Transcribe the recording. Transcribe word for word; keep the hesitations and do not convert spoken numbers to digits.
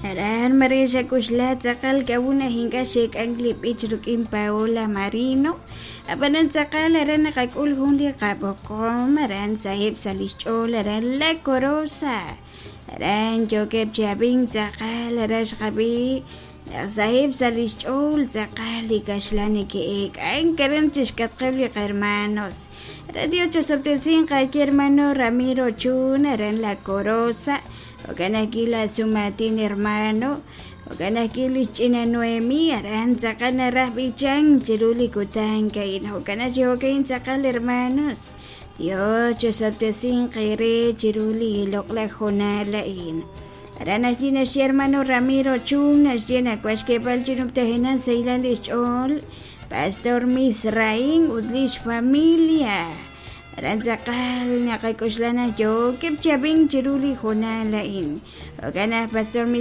Aran Maria Kushla Zakal Gabuna Hinga Shake Anglip Ichrukin Paola Marino. Abanan Zakal Aran Kakul Hundi Kabokom, Aran Sahib Salichol, Aran La Corosa. Aran Jokeb Jabing Zakal, Arash Rabi. Sahib Salichol, Zakali Kashlani Cake, Ankaran Tishkatri hermanos. Radio Chosoptesin, Kaki hermano Ramiro Chun, Aran La Corosa. Oganakila Sumatin hermano, Oganakili China Noemi, Aran Zakana Rabichan, Chiruli Kutankain, Okanajokain Zakal hermanos, Dios Josaptesin Kaire, Chiruli, Lokla Jonalain. Aranajina hermano Ramiro Chun, Najina Quashke Balchinum Tahena, Seilan Lichol, Pastor Misrain, Udlish familia. Ranzakal na kay Kuslana Jo, Kip Chabing Chiruli Honalain. Ogana Pastor